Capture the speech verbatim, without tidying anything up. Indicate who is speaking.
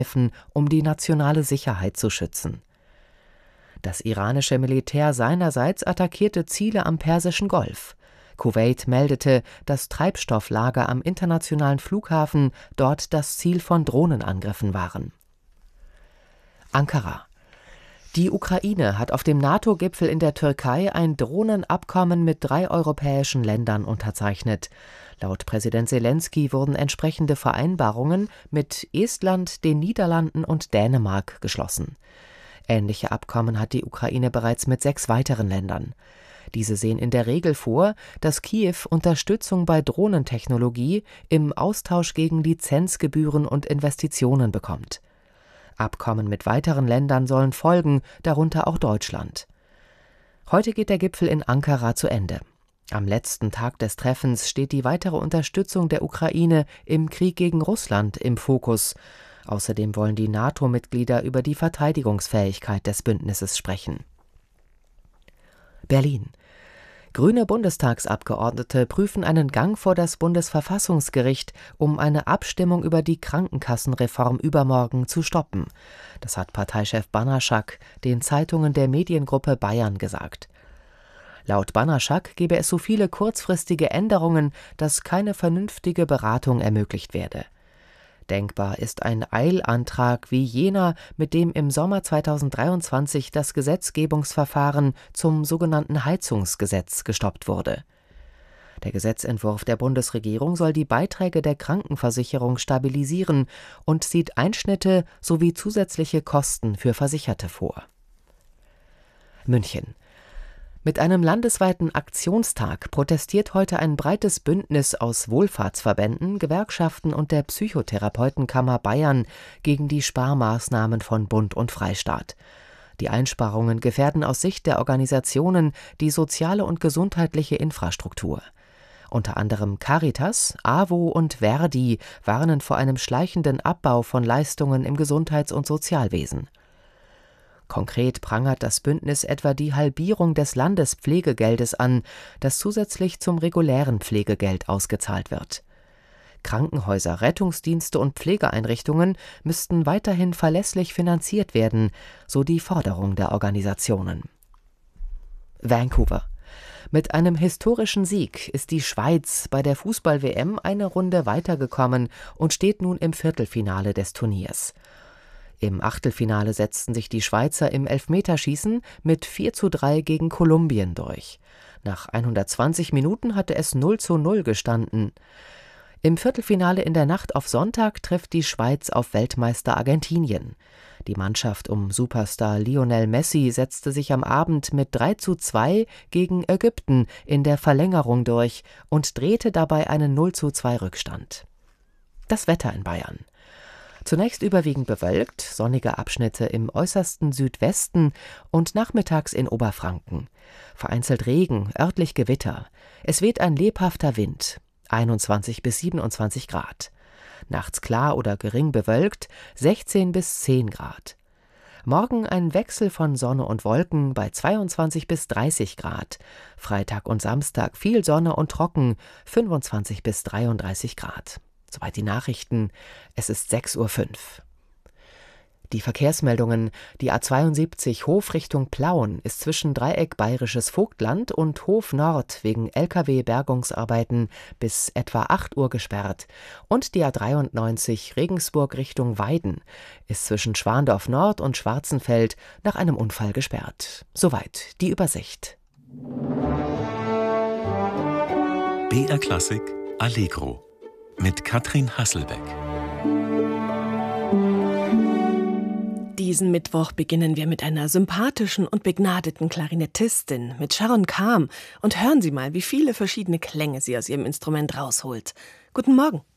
Speaker 1: um die nationale Sicherheit zu schützen. Das iranische Militär seinerseits attackierte Ziele am Persischen Golf. Kuwait meldete, dass Treibstofflager am internationalen Flughafen dort das Ziel von Drohnenangriffen waren. Ankara. Die Ukraine hat auf dem NATO-Gipfel in der Türkei ein Drohnenabkommen mit drei europäischen Ländern unterzeichnet. Laut Präsident Selenskyj wurden entsprechende Vereinbarungen mit Estland, den Niederlanden und Dänemark geschlossen. Ähnliche Abkommen hat die Ukraine bereits mit sechs weiteren Ländern. Diese sehen in der Regel vor, dass Kiew Unterstützung bei Drohnentechnologie im Austausch gegen Lizenzgebühren und Investitionen bekommt. Abkommen mit weiteren Ländern sollen folgen, darunter auch Deutschland. Heute geht der Gipfel in Ankara zu Ende. Am letzten Tag des Treffens steht die weitere Unterstützung der Ukraine im Krieg gegen Russland im Fokus. Außerdem wollen die NATO-Mitglieder über die Verteidigungsfähigkeit des Bündnisses sprechen. Berlin. Grüne Bundestagsabgeordnete prüfen einen Gang vor das Bundesverfassungsgericht, um eine Abstimmung über die Krankenkassenreform übermorgen zu stoppen. Das hat Parteichef Banaschak den Zeitungen der Mediengruppe Bayern gesagt. Laut Banaschak gebe es so viele kurzfristige Änderungen, dass keine vernünftige Beratung ermöglicht werde. Denkbar ist ein Eilantrag wie jener, mit dem im Sommer zweitausenddreiundzwanzig das Gesetzgebungsverfahren zum sogenannten Heizungsgesetz gestoppt wurde. Der Gesetzentwurf der Bundesregierung soll die Beiträge der Krankenversicherung stabilisieren und sieht Einschnitte sowie zusätzliche Kosten für Versicherte vor. München. Mit einem landesweiten Aktionstag protestiert heute ein breites Bündnis aus Wohlfahrtsverbänden, Gewerkschaften und der Psychotherapeutenkammer Bayern gegen die Sparmaßnahmen von Bund und Freistaat. Die Einsparungen gefährden aus Sicht der Organisationen die soziale und gesundheitliche Infrastruktur. Unter anderem Caritas, A W O und Verdi warnen vor einem schleichenden Abbau von Leistungen im Gesundheits- und Sozialwesen. Konkret prangert das Bündnis etwa die Halbierung des Landespflegegeldes an, das zusätzlich zum regulären Pflegegeld ausgezahlt wird. Krankenhäuser, Rettungsdienste und Pflegeeinrichtungen müssten weiterhin verlässlich finanziert werden, so die Forderung der Organisationen. Vancouver. Mit einem historischen Sieg ist die Schweiz bei der Fußball-W M eine Runde weitergekommen und steht nun im Viertelfinale des Turniers. Im Achtelfinale setzten sich die Schweizer im Elfmeterschießen mit vier zu drei gegen Kolumbien durch. Nach hundertzwanzig Minuten hatte es null zu null gestanden. Im Viertelfinale in der Nacht auf Sonntag trifft die Schweiz auf Weltmeister Argentinien. Die Mannschaft um Superstar Lionel Messi setzte sich am Abend mit drei zu zwei gegen Ägypten in der Verlängerung durch und drehte dabei einen null zu zwei Rückstand. Das Wetter in Bayern. Zunächst überwiegend bewölkt, sonnige Abschnitte im äußersten Südwesten und nachmittags in Oberfranken. Vereinzelt Regen, örtlich Gewitter. Es weht ein lebhafter Wind, einundzwanzig bis siebenundzwanzig Grad. Nachts klar oder gering bewölkt, sechzehn bis zehn Grad. Morgen ein Wechsel von Sonne und Wolken bei zweiundzwanzig bis dreißig Grad. Freitag und Samstag viel Sonne und trocken, fünfundzwanzig bis dreiunddreißig Grad. Soweit die Nachrichten. Es ist sechs Uhr fünf. Die Verkehrsmeldungen. Die A zweiundsiebzig Hof Richtung Plauen ist zwischen Dreieck Bayerisches Vogtland und Hof Nord wegen L K W-Bergungsarbeiten bis etwa acht Uhr gesperrt. Und die A dreiundneunzig Regensburg Richtung Weiden ist zwischen Schwandorf Nord und Schwarzenfeld nach einem Unfall gesperrt. Soweit die Übersicht.
Speaker 2: B R Klassik Allegro mit Katrin Hasselbeck.
Speaker 3: Diesen Mittwoch beginnen wir mit einer sympathischen und begnadeten Klarinettistin, mit Sharon Calm. Und hören Sie mal, wie viele verschiedene Klänge sie aus ihrem Instrument rausholt. Guten Morgen.